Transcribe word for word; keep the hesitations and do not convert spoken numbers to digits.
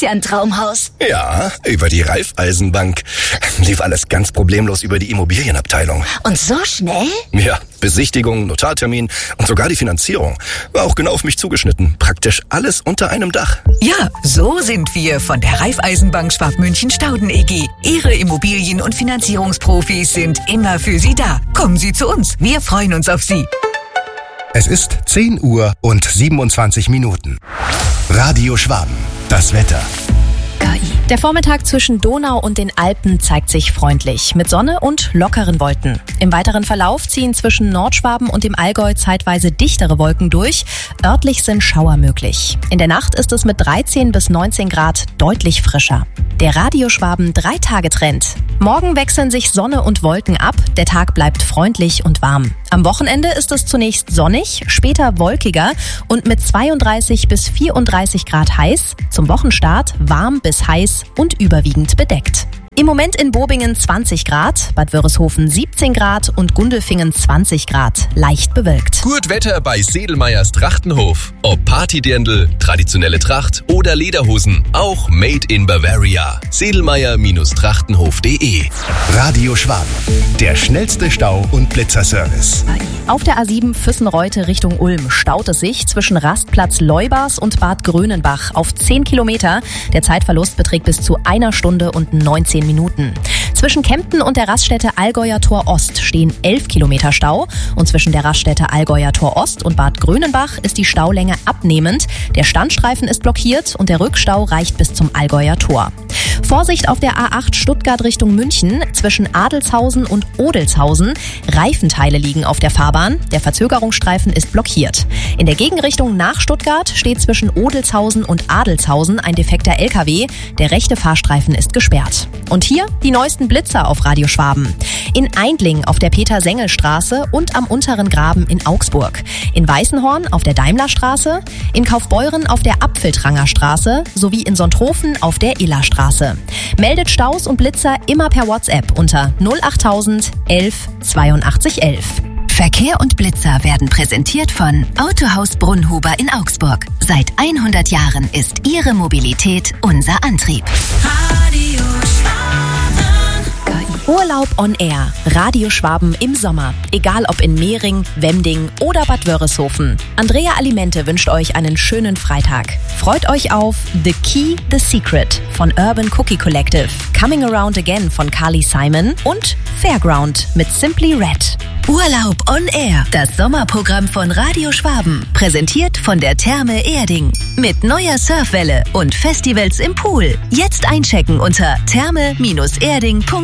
ist ja ein Traumhaus. Ja, über die Raiffeisenbank. Lief alles ganz problemlos über die Immobilienabteilung. Und so schnell? Ja, Besichtigung, Notartermin und sogar die Finanzierung. War auch genau auf mich zugeschnitten. Praktisch alles unter einem Dach. Ja, so sind wir von der Raiffeisenbank Schwabmünchen-Stauden E G. Ihre Immobilien- und Finanzierungsprofis sind immer für Sie da. Kommen Sie zu uns. Wir freuen uns auf Sie. Es ist zehn Uhr und siebenundzwanzig Minuten. Radio Schwaben. Das Wetter. Der Vormittag zwischen Donau und den Alpen zeigt sich freundlich, mit Sonne und lockeren Wolken. Im weiteren Verlauf ziehen zwischen Nordschwaben und dem Allgäu zeitweise dichtere Wolken durch. Örtlich sind Schauer möglich. In der Nacht ist es mit dreizehn bis neunzehn Grad deutlich frischer. Der Radio Schwaben Drei-Tage-Trend. Morgen wechseln sich Sonne und Wolken ab. Der Tag bleibt freundlich und warm. Am Wochenende ist es zunächst sonnig, später wolkiger und mit zweiunddreißig bis vierunddreißig Grad heiß. Zum Wochenstart warm bis heiß und überwiegend bedeckt. Im Moment in Bobingen zwanzig Grad, Bad Wörishofen siebzehn Grad und Gundelfingen zwanzig Grad, leicht bewölkt. Gut Wetter bei Sedelmeyers Trachtenhof. Ob Partydirndl, traditionelle Tracht oder Lederhosen, auch made in Bavaria. sedelmeyer Trachtenhof punkt de. Radio Schwaben. Der schnellste Stau- und Blitzerservice. Auf der A sieben Füssenreute Richtung Ulm staut es sich zwischen Rastplatz Leubars und Bad Grönenbach auf zehn Kilometer. Der Zeitverlust beträgt bis zu einer Stunde und neunzehn Minuten. Zwischen Kempten und der Raststätte Allgäuer Tor Ost stehen elf Kilometer Stau und zwischen der Raststätte Allgäuer Tor Ost und Bad Grönenbach ist die Staulänge abnehmend. Der Standstreifen ist blockiert und der Rückstau reicht bis zum Allgäuer Tor. Vorsicht auf der A acht Stuttgart Richtung München zwischen Adelshausen und Odelshausen. Reifenteile liegen auf der Fahrbahn. Der Verzögerungsstreifen ist blockiert. In der Gegenrichtung nach Stuttgart steht zwischen Odelshausen und Adelshausen ein defekter L K W. Der rechte Fahrstreifen ist gesperrt. Und hier die neuesten Blitzer auf Radio Schwaben. In Eindling auf der Peter-Sengel-Straße und am Unteren Graben in Augsburg. In Weißenhorn auf der Daimlerstraße. In Kaufbeuren auf der Apfeltranger Straße sowie in Sonthofen auf der Illerstraße. Meldet Staus und Blitzer immer per WhatsApp unter null achttausend elf zweiundachtzig elf. Verkehr und Blitzer werden präsentiert von Autohaus Brunnhuber in Augsburg. Seit hundert Jahren ist Ihre Mobilität unser Antrieb. Radio Schwaben. Urlaub on Air. Radio Schwaben im Sommer. Egal ob in Mehring, Wemding oder Bad Wörishofen. Andrea Alimente wünscht euch einen schönen Freitag. Freut euch auf The Key, The Secret von Urban Cookie Collective, Coming Around Again von Carly Simon und Fairground mit Simply Red. Urlaub on Air, das Sommerprogramm von Radio Schwaben. Präsentiert von der Therme Erding. Mit neuer Surfwelle und Festivals im Pool. Jetzt einchecken unter therme Bindestrich erding punkt de.